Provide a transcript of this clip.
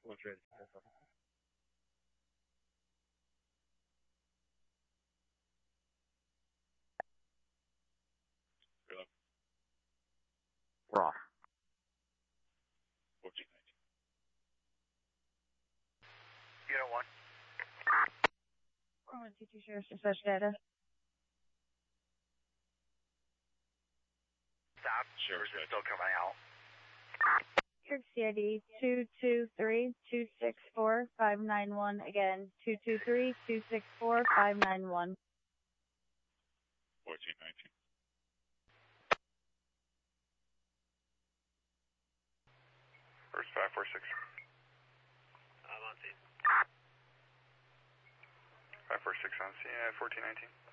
Raw. 1419. Unit 1. 122 Sheriff's Dispatch data. Stop. Or is it still coming out? Kirk CID 223-264-591. Again, 223-264-591. 1419. First 546. I'm on scene. 546 on scene at 1419.